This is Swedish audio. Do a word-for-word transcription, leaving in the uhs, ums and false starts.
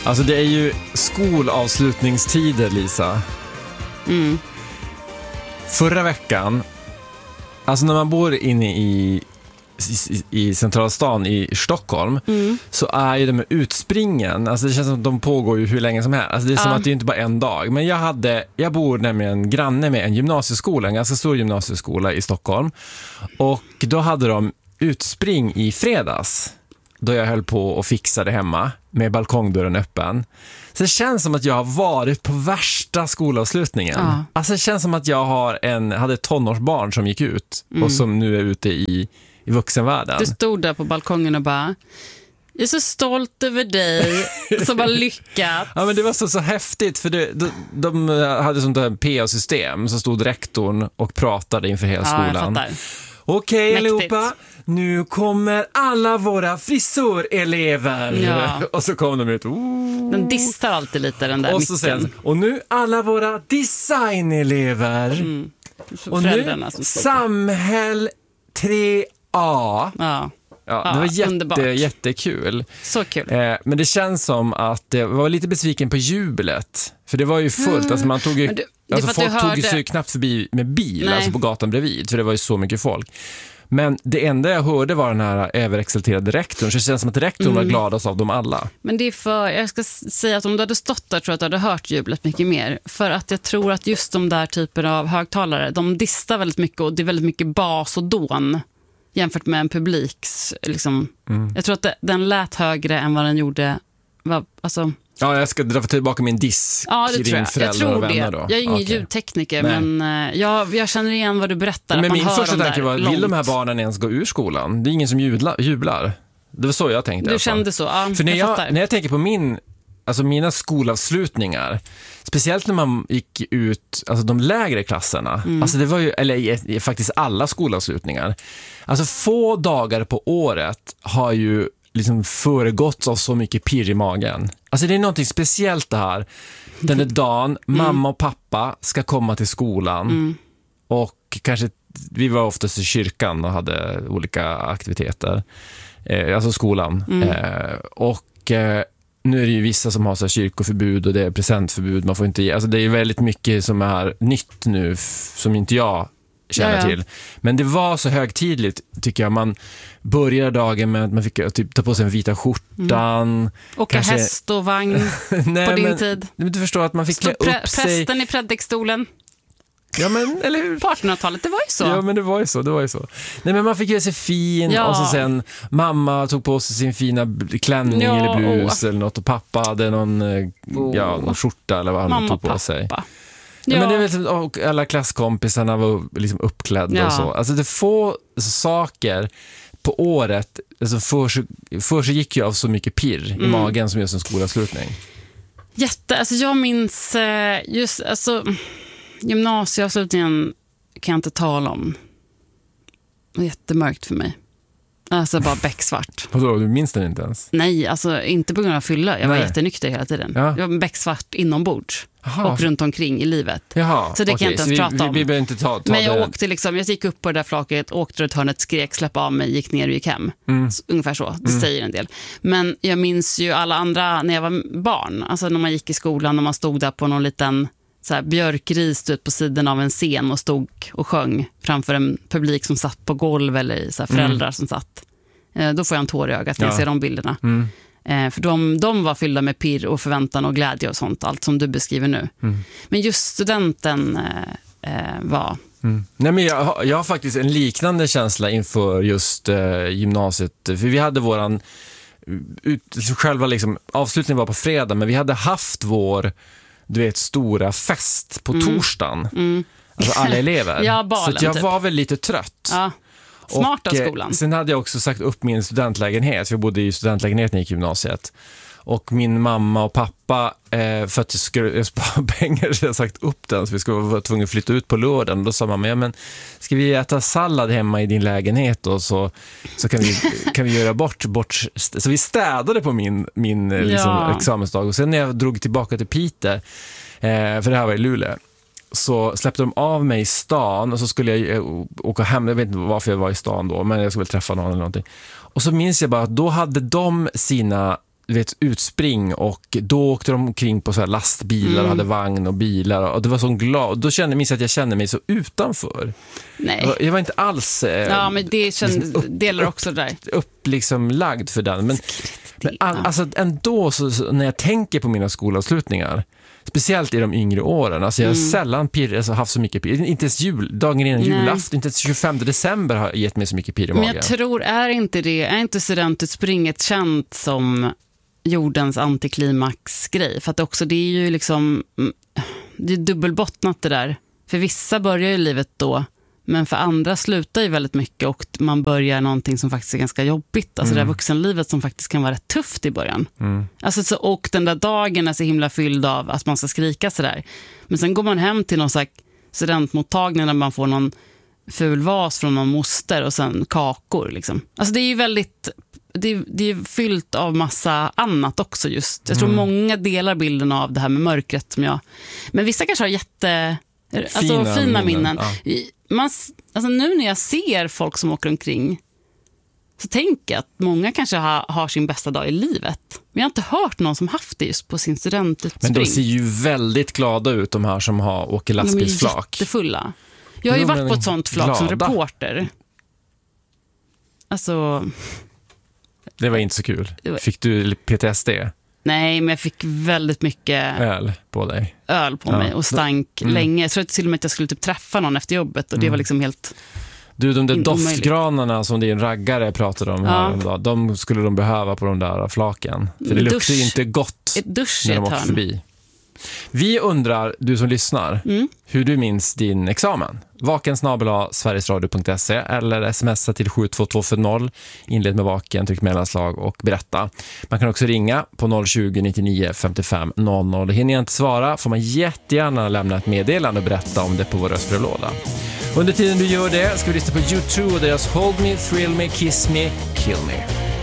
Alltså det är ju skolavslutningstider, Lisa. Mm. Förra veckan, alltså när man bor inne i, i, i centrala stan i Stockholm, mm. så är ju de med utspringen, alltså det känns som att de pågår ju hur länge som helst. Alltså det är som ja. att det är inte bara en dag. Men jag hade, jag bor nämligen granne med en gymnasieskola, en ganska stor gymnasieskola i Stockholm. Och då hade de utspring i fredags, då jag höll på att fixa det hemma med balkongdörren öppen. Så det känns som att jag har varit på värsta skolavslutningen. Ja. Alltså det känns som att jag har en, hade ett tonårsbarn som gick ut mm. och som nu är ute i, i vuxenvärlden. Du stod där på balkongen och bara, jag är så stolt över dig som har lyckats. Ja, men det var så, så häftigt för det, de, de hade sånt där P A-system, så stod rektorn och pratade inför hela ja, skolan. Okej, okay, allihopa, nu kommer alla våra frisörelever. Ja. Och så kom de ut. Oh. Den distar alltid lite, den där och så sen, och nu alla våra designelever. Mm. Och nu samhäll tre A. Ja. Ja, det var jätte, jättekul. Så kul. Eh, men det känns som att det var lite besviken på jublet. För det var ju fullt. Mm. Alltså man tog ju, det, alltså folk hörde... tog sig knappt förbi med bil, alltså på gatan bredvid. För det var ju så mycket folk. Men det enda jag hörde var den här överexalterade rektorn. Så det känns som att rektorn mm. var gladast av dem alla. Men det är för, jag ska säga att om du hade stått där tror jag att du hade hört jublet mycket mer. För att jag tror att just de där typer av högtalare, de distar väldigt mycket och det är väldigt mycket bas och dån. Jämfört med en publiks liksom. Mm. Jag tror att det, den lät högre än vad den gjorde var, alltså... Ja, jag ska dra tillbaka min disk. Ja, det tror jag. Jag tror det. Då. Jag är ingen okay. ljudtekniker, Nej. men uh, jag, jag känner igen vad du berättar. Men att min man första tanke var, långt. vill de här barnen ens gå ur skolan? Det är ingen som jublar. jublar. Det var så jag tänkte. Du alltså. kände så, ja. För när jag, jag, när jag tänker på min... Alltså mina skolavslutningar, speciellt när man gick ut, alltså de lägre klasserna, mm. alltså det var ju, eller faktiskt alla skolavslutningar, alltså få dagar på året har ju liksom föregåtts av så mycket pirr i magen. Alltså det är någonting speciellt det här, den där dagen mm. mamma och pappa ska komma till skolan mm. och kanske, vi var oftast i kyrkan och hade olika aktiviteter, eh, alltså skolan, mm. eh, och eh, nu är det ju vissa som har så här kyrkoförbud och det är presentförbud. Man får inte ge, alltså det är väldigt mycket som är nytt nu f- som inte jag känner ja, ja. till. Men det var så högtidligt tycker jag. Man började dagen med att man fick typ ta på sig en vita skjortan. Mm. Åka kanske... häst och vagn Nej, på din men, tid. Du förstår att man fick klä pre- upp sig. Prästen i predikstolen. Ja, men, eller hur? På artonhundratalet, det var ju så. Ja, men det var ju så, det var ju så. Nej, men man fick göra sig fin ja. och så sen mamma tog på sig sin fina klänning ja, eller blus oh. eller något och pappa hade någon, oh. ja, någon skjorta eller vad han mamma, tog på pappa. sig. Ja. Ja, men det är väl, och alla klasskompisarna var liksom uppklädda ja. och så. Alltså det få saker på året alltså för, för sig gick ju av så mycket pirr mm. i magen som just en skolavslutning. Jätte, alltså jag minns just, alltså gymnasieavslutningen kan jag inte tala om. Det var jättemörkt för mig. Alltså bara becksvart. Vadå, du minns den inte ens? Nej, alltså inte på grund av fylla. Jag var Nej. jättenykter hela tiden. Ja. Jag var becksvart inombords. Aha. Och runt omkring i livet. Jaha, så det okay. kan jag inte ens vi, prata vi, om. Vi, vi inte ta, ta Men jag det. åkte liksom, jag gick upp på det där flaket, åkte runt hörnet, skrek, släpp av mig, gick ner och gick hem. Mm. Så, ungefär så, det mm. säger en del. Men jag minns ju alla andra när jag var barn. Alltså när man gick i skolan och man stod där på någon liten så här, björkris ut på sidan av en scen och stod och sjöng framför en publik som satt på golv eller så här, föräldrar mm. som satt. Eh, då får jag en tår i ögat när jag ja. ser de bilderna. Mm. Eh, för de, de var fyllda med pirr och förväntan och glädje och sånt, allt som du beskriver nu. Mm. Men just studenten eh, var... Mm. Nej, men jag, har, jag har faktiskt en liknande känsla inför just eh, gymnasiet. För vi hade våran... Ut, själva liksom, avslutningen var på fredag, men vi hade haft vår... du vet, stora fest på mm. torsdagen. Mm. Alltså alla elever. Ja, balen, så att jag typ. var väl lite trött. Ja. Smart av och, skolan. Sen hade jag också sagt upp min studentlägenhet. För jag bodde i studentlägenheten när jag gick i gymnasiet. Och min mamma och pappa, eh, för att jag skulle spara pengar, så jag sagt upp den. Så vi skulle vara tvungna att flytta ut på lördagen. Och då sa mamma, ja, men ska vi äta sallad hemma i din lägenhet och så, så kan, vi, kan vi göra bort, bort... Så vi städade på min, min liksom, ja. examensdag. Och sen när jag drog tillbaka till Piteå, eh, för det här var i Luleå, så släppte de av mig i stan och så skulle jag åka hem. Jag vet inte varför jag var i stan då, men jag skulle väl träffa någon eller någonting. Och så minns jag bara att då hade de sina du vet, utspring och då åkte de omkring på så här lastbilar och Mm. hade vagn och bilar och det var så glad. Och då kände jag att jag kände mig så utanför. Nej. Jag var, jag var inte alls eh, Ja, men det kände, upp- delar också det där. upp liksom lagd för den. Men, men all, Ja. alltså ändå så, så, när jag tänker på mina skolavslutningar, speciellt i de yngre åren, alltså jag har Mm. sällan pirr, alltså haft så mycket pirr. Inte ens jul, dagen innan Nej. julafton, inte ens tjugofemte december har gett mig så mycket pirr i Men magen. jag tror, är inte det, är inte studentutspringet känt som jordens antiklimaxgrej? För att också, det är ju liksom, mm, det är dubbelbottnat det där. För vissa börjar ju livet då, men för andra slutar ju väldigt mycket och man börjar någonting som faktiskt är ganska jobbigt. Alltså det här vuxenlivet som faktiskt kan vara rätt tufft i början. Mm. Alltså så, och den där dagen är så himla fylld av att man ska skrika sådär. Men sen går man hem till någon slags studentmottagning där man får någon ful vas från någon moster och sen kakor liksom. Alltså det är ju väldigt, det är, det är fyllt av massa annat också just. Jag tror Mm. många delar bilden av det här med mörkret som jag, men vissa kanske har jätte alltså, Fina fina minnen. minnen, ja. I- Man, alltså nu när jag ser folk som åker omkring så tänker jag att många kanske har, har sin bästa dag i livet. Men jag har inte hört någon som haft det just på sin studentutspring. Men de ser ju väldigt glada ut, de här som har åker De är ju lastbilsflak. jättefulla. Jag har ju Jo, varit men på ett sånt flak som glada. reporter. Alltså, Det var inte så kul. Det var- Fick du P T S D, nej, men jag fick väldigt mycket öl på dig? öl på Ja. mig och stank Mm. länge. Jag tror till och med att jag skulle typ träffa någon efter jobbet och det var liksom helt... Du, de där In- omöjligt. doftgranarna som din raggare pratade om Ja. häromdagen, de skulle de behöva på de där flaken. För det Mm, luktar ju dusch. inte gott Ett dusch i när de ett åker hörn. förbi. Vi undrar, du som lyssnar, Mm. hur du minns din examen. Vaken snabel-a sverigesradio punkt se eller smsa till sju två två fyra noll, inled med vaken, tryck mellanslag och berätta. Man kan också ringa på noll tjugo, nittionio, femtiofem, noll noll. Hinner jag inte svara får man jättegärna lämna ett meddelande och berätta om det på vår röstbrevlåda. Under tiden du gör det ska vi lyssna på U två och deras Hold Me, Thrill Me, Kiss Me, Kill Me.